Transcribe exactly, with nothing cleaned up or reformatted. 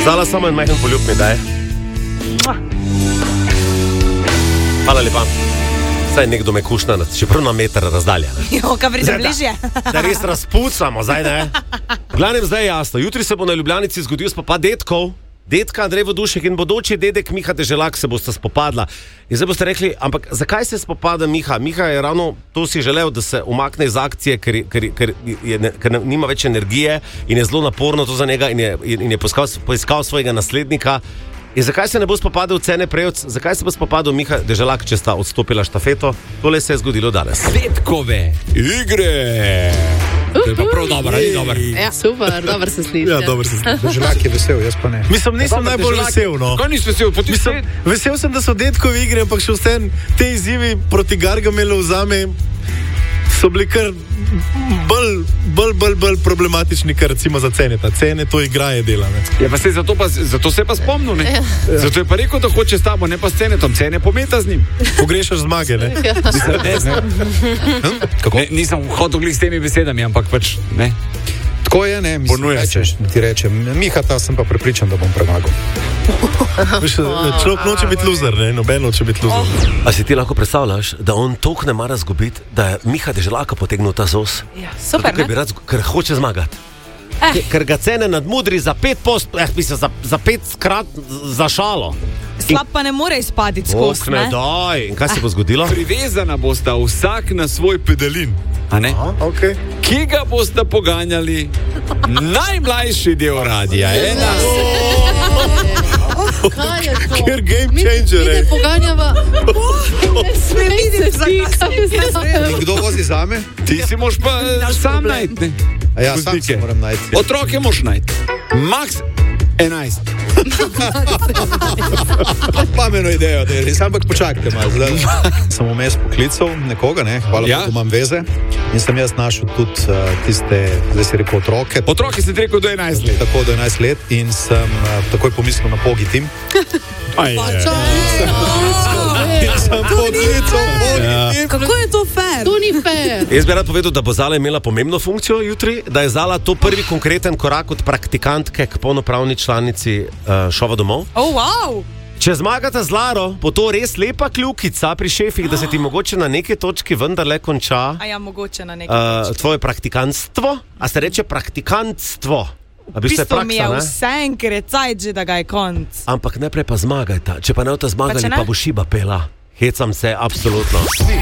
Zala, samo en majhen poljub mi daj. Hvala lepa. Saj nekdo me kušna, čeprav na meter razdalja. Jo, kaj pridem bližje. Da res razpucamo, zdaj ne. Glavnem zdaj je jasno, jutri se bo na Ljubljanici zgodil spopad detkov, dedka Andrej Vodušek in bodoči dedek Miha Deželak se bosta spopadla. In zdaj boste rekli, ampak zakaj se spopada Miha? Miha je ravno to si želel, da se umakne iz akcije, ker, ker, ker, je, ker nima več energije in je zelo naporno to za njega in je, in je poiskal, poiskal svojega naslednika. In zakaj se ne bo spopadal Cene Prejovc? Zakaj se bo spopadal Miha Deželak, če sta odstopila štafeto? Tole se je zgodilo danes. Detkove igre! To je pa prav dobro, ali dobro? Ja, super, dobro se sliši. Ja, dobro se sliši. Deželak je vesel, jaz pa ne. Mislim, nisem najbolj vesel, no. Kaj nisi vesel? Mislim, vesel sem, da so detkovi igre, ampak še vse te izzivi proti Gargamelu vzame so bili kar bolj, bolj, bolj, bolj problematični, kar recimo za Cene. Ta Cene to igraje dela, ne. Ja, pa se zato, pa, zato se je pa spomnil, ne. Ja. Zato je pa rekel, da hoče s tabo, ne pa s Cenetom. Cene pometa z njim. Pogrešaš zmage, ne. Ja. Mislim, ne, ne. Kako? Ne, nisem hotel glih s temi besedami, ampak pač, ne. Tako je, ne, mislim, rečeš, ti rečem, Miha, ta sem pa prepričan, da bom premagal. Človek noče biti loser, ne, noben noče biti loser. A si ti lahko predstavljaš, da on toliko ne mara zgubiti, da je Miha Deželaka potegnil ta zos? Ja, super, zato, ker, rad, ker hoče zmagati. Eh. Ker, ker ga Cene nadmudri za pet post, eh, mislim, za, za pet skrat za šalo. Slab pa ne more izpaditi skozi, ne? Daj. In kaj se bo zgodilo? Privezana bosta vsak na svoj pedalin, a ne? Aha, okay. Ki ga bosta poganjali najmlajši del radija. Ena. Kaj je to? Ker game changer, mi, mi ne poganjava. Ne vidim, zakaj. Kdo vozi zame? Ti si moš pa sam najti. A ja, sam se moram najti. Otroke moš najti. Max enajst. Pameno idejo, da je sam, ampak počakajte malo. Sem vmes poklical nekoga, ne, hvala, ja? Da imam veze. In sem jaz našel tudi uh, tiste, zdaj si rekel, otroke. Otroke si rekel do enajst let. Tako do enajst let in sem uh, takoj pomislil na Pogi Tim. Aj, Sem poklical Pogi Tim. Kako je to fair? To ni fair. Jaz bi rad povedal, da bo Zala imela pomembno funkcijo jutri, da je Zala to prvi konkreten korak od praktikantke k polnopravni članici uh, šova Domov. Oh, wow! Če zmagata z Laro, bo to res lepa kljukica pri šefih, da se ti mogoče na neki točki vendarle konča A ja, mogoče na neki uh, točki. tvoje praktikantstvo. A se reče praktikantstvo? A V bi se bistvu mi je praksa, ne? vse, ker je cajt že, da ga je konc. Ampak najprej pa zmagajta. Če pa ne boste zmagali, Pa če ne? pa bo šiba pela. Hecam se, absolutno.